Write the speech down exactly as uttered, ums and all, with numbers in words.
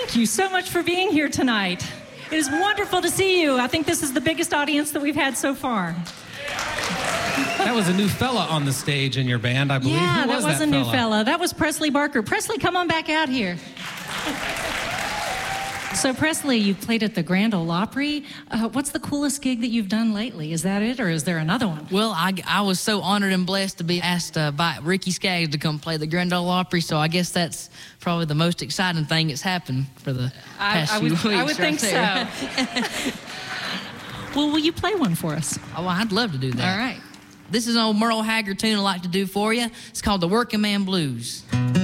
Thank you so much for being here tonight. It is wonderful to see you. I think this is the biggest audience that we've had so far. That was a new fella on the stage in your band, I believe. Yeah, Who that was was that a new fella? fella. That was Presley Barker. Presley, come on back out here. So, Presley, you played at the Grand Ole Opry. Uh, what's the coolest gig that you've done lately? Is that it, or is there another one? Well, I, I was so honored and blessed to be asked uh, by Ricky Skaggs to come play the Grand Ole Opry, so I guess that's probably the most exciting thing that's happened for the past I, I few would, weeks. I would right think there. so. Well, will you play one for us? Oh, I'd love to do that. All right. This is an old Merle Haggard tune I like to do for you. It's called the Working Man Blues.